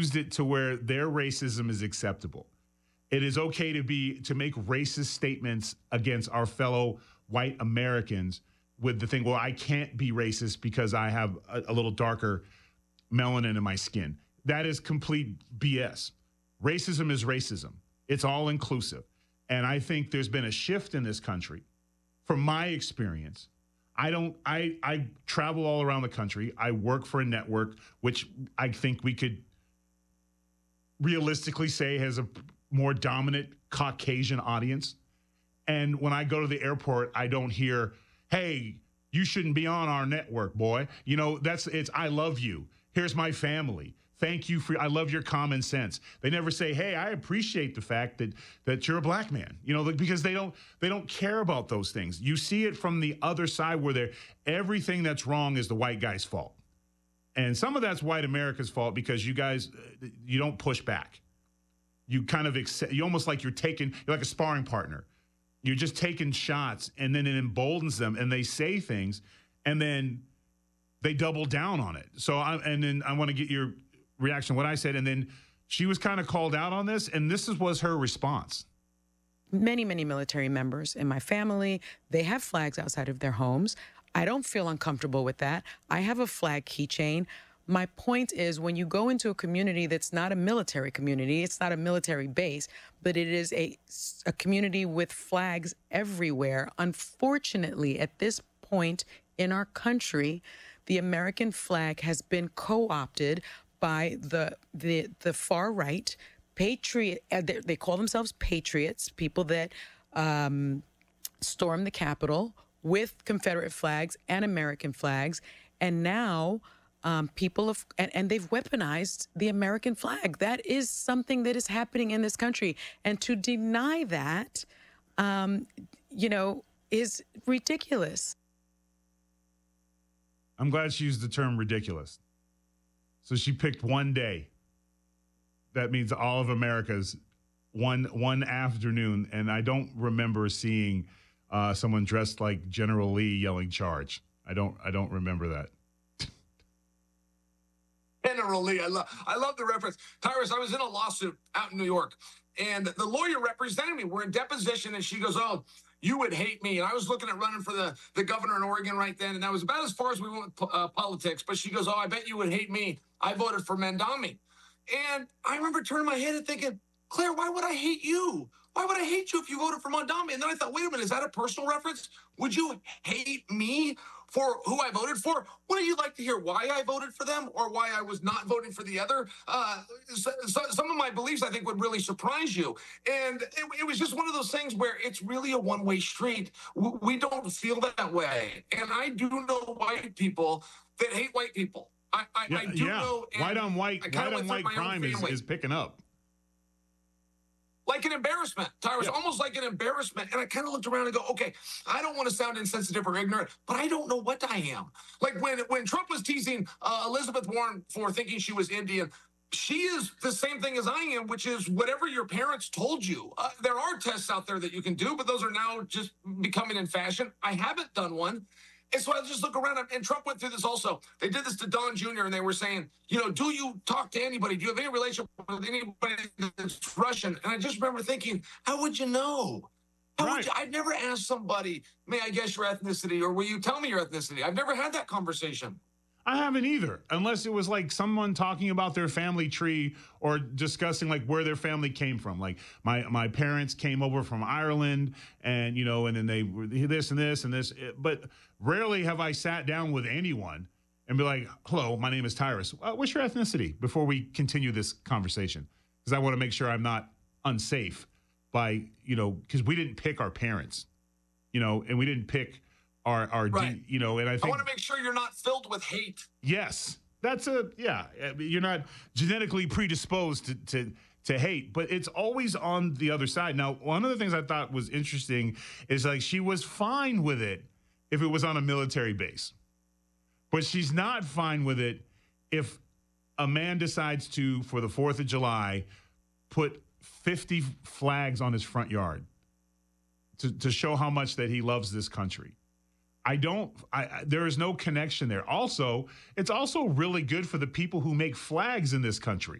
used it to where their racism is acceptable. It is okay to make racist statements against our fellow white Americans with the thing, well, I can't be racist because I have a little darker melanin in my skin. That is complete BS. Racism is racism. It's all inclusive. And I think there's been a shift in this country. From my experience, I travel all around the country. I work for a network, which I think we could realistically say has a more dominant Caucasian audience. And when I go to the airport, I don't hear, hey, you shouldn't be on our network, boy. You know, it's I love you. Here's my family. Thank you I love your common sense. They never say, hey, I appreciate the fact that you're a black man, you know, because they don't care about those things. You see it from the other side where everything that's wrong is the white guy's fault. And some of that's white America's fault because you guys, you don't push back. You kind of accept, you almost like you're like a sparring partner. You're just taking shots, and then it emboldens them, and they say things, and then they double down on it. And then I want to get your reaction to what I said, and then she was kind of called out on this, and was her response. Many, many military members in my family, they have flags outside of their homes. I don't feel uncomfortable with that. I have a flag keychain. My point is, when you go into a community that's not a military community, it's not a military base, but it is a community with flags everywhere. Unfortunately, at this point in our country, the American flag has been co-opted by the far right, patriot. They call themselves patriots, people that storm the Capitol with Confederate flags and American flags, and now and they've weaponized the American flag. That is something that is happening in this country, and to deny that, is ridiculous. I'm glad she used the term ridiculous. So she picked one day. That means all of America's one afternoon, and I don't remember seeing someone dressed like General Lee yelling "charge." I don't remember that. General Lee, I love the reference. Tyrus, I was in a lawsuit out in New York, and the lawyer representing me, we're in deposition, and she goes, "Oh, you would hate me." And I was looking at running for the governor in Oregon right then, and that was about as far as we went with politics. But she goes, "Oh, I bet you would hate me. I voted for Mamdani." And I remember turning my head and thinking, "Claire, why would I hate you? Why would I hate you if you voted for Mamdani?" And then I thought, wait a minute, is that a personal reference? Would you hate me for who I voted for? Wouldn't you like to hear why I voted for them or why I was not voting for the other? Some of my beliefs, I think, would really surprise you. And it was just one of those things where it's really a one-way street. We don't feel that way. And I do know white people that hate white people. I do know. White on white crime is picking up. Like an embarrassment, Tyrus, almost like an embarrassment. And I kind of looked around and go, okay, I don't want to sound insensitive or ignorant, but I don't know what I am. Like when Trump was teasing Elizabeth Warren for thinking she was Indian, she is the same thing as I am, which is whatever your parents told you. There are tests out there that you can do, but those are now just becoming in fashion. I haven't done one. And so I just look around, and Trump went through this also. They did this to Don Jr., and they were saying, do you talk to anybody? Do you have any relationship with anybody that's Russian? And I just remember thinking, how would you know? I've never asked somebody, may I guess your ethnicity, or will you tell me your ethnicity? I've never had that conversation. I haven't either, unless it was like someone talking about their family tree or discussing like where their family came from. Like my parents came over from Ireland, and and then they were this and this and this. But rarely have I sat down with anyone and be like, "Hello, my name is Tyrus. What's your ethnicity?" Before we continue this conversation, because I want to make sure I'm not unsafe by because we didn't pick our parents, and we didn't pick our right. And I think I want to make sure you're not filled with hate. Yes, you're not genetically predisposed to hate, but it's always on the other side. Now, one of the things I thought was interesting is like she was fine with it if it was on a military base, but she's not fine with it if a man decides to, for the 4th of July, put 50 flags on his front yard to show how much that he loves this country. There is no connection there. Also, it's also really good for the people who make flags in this country.